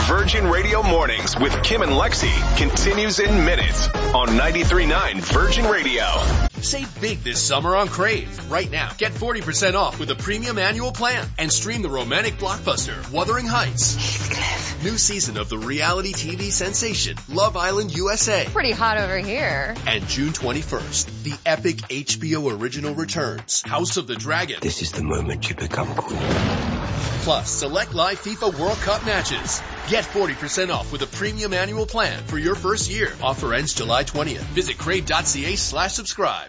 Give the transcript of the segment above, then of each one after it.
Virgin Radio Mornings with Kim and Lexi continues in minutes on 93.9 Virgin Radio. Save big this summer on Crave. Right now, get 40% off with a premium annual plan and stream the romantic blockbuster Wuthering Heights. Heathcliff. New season of the reality TV sensation Love Island USA. Pretty hot over here. And June 21st, the epic HBO original returns, House of the Dragon. This is the moment you become queen. Plus, select live FIFA World Cup matches. Get 40% off with a premium annual plan for your first year. Offer ends July 20th. Visit crave.ca/subscribe.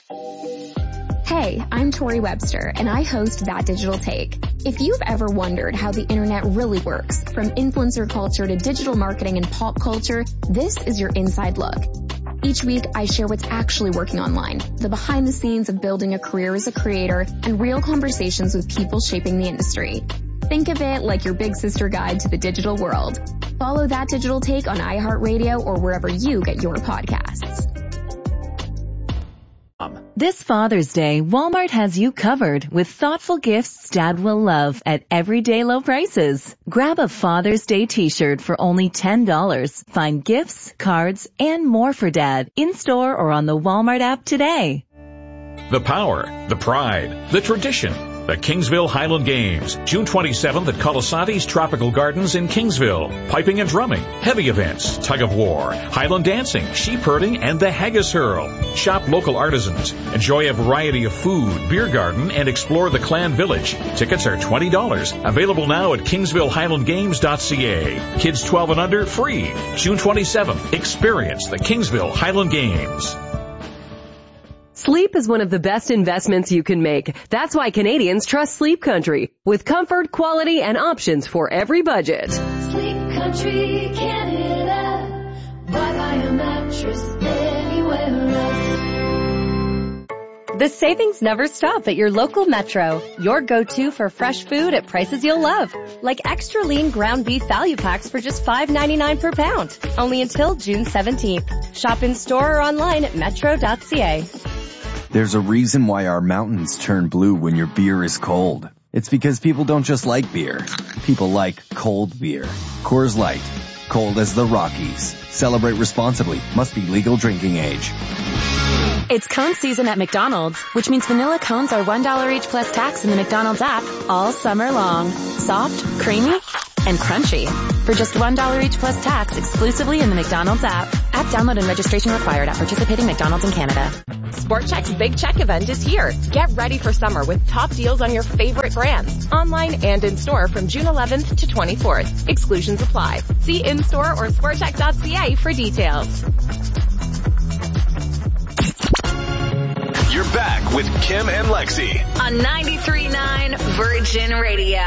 Hey, I'm Tori Webster, and I host That Digital Take. If you've ever wondered how the internet really works, from influencer culture to digital marketing and pop culture, this is your inside look. Each week, I share what's actually working online, the behind the scenes of building a career as a creator, and real conversations with people shaping the industry. Think of it like your big sister guide to the digital world. Follow That Digital Take on iHeartRadio or wherever you get your podcasts. This Father's Day, Walmart has you covered with thoughtful gifts Dad will love at everyday low prices. Grab a Father's Day t-shirt for only $10. Find gifts, cards, and more for Dad in-store or on the Walmart app today. The power, the pride, the tradition. The Kingsville Highland Games, June 27th at Colasanti's Tropical Gardens in Kingsville. Piping and drumming, heavy events, tug of war, Highland dancing, sheep herding, and the haggis hurl. Shop local artisans, enjoy a variety of food, beer garden, and explore the Clan Village. Tickets are $20. Available now at KingsvilleHighlandGames.ca. Kids 12 and under, free. June 27th, experience the Kingsville Highland Games. Sleep is one of the best investments you can make. That's why Canadians trust Sleep Country, with comfort, quality, and options for every budget. Sleep Country, Canada. Buy a mattress anywhere else. The savings never stop at your local Metro. Your go-to for fresh food at prices you'll love. Like extra lean ground beef value packs for just $5.99 per pound. Only until June 17th. Shop in store or online at metro.ca. There's a reason why our mountains turn blue when your beer is cold. It's because people don't just like beer. People like cold beer. Coors Light. Cold as the Rockies. Celebrate responsibly. Must be legal drinking age. It's cone season at McDonald's, which means vanilla cones are $1 each plus tax in the McDonald's app all summer long. Soft, creamy, and crunchy. For just $1 each plus tax exclusively in the McDonald's app. App download and registration required at participating McDonald's in Canada. Sport Chek's Big Check event is here. Get ready for summer with top deals on your favorite brands. Online and in-store from June 11th to 24th. Exclusions apply. See in-store or sportchek.ca for details. You're back with Kim and Lexi on 93.9 Virgin Radio.